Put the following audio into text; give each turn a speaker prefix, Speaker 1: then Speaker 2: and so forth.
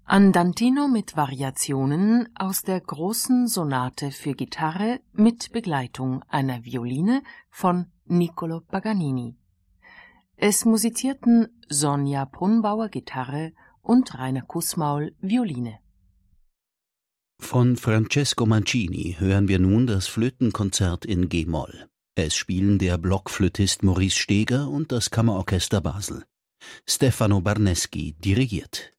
Speaker 1: Andantino mit Variationen aus der großen Sonate für Gitarre mit Begleitung einer Violine von Niccolò Paganini. Es musizierten Sonja Brunnbauer Gitarre und Rainer Kussmaul Violine.
Speaker 2: Von Francesco Mancini hören wir nun das Flötenkonzert in G-Moll. Es spielen der Blockflötist Maurice Steger und das Kammerorchester Basel. Stefano Barneschi dirigiert.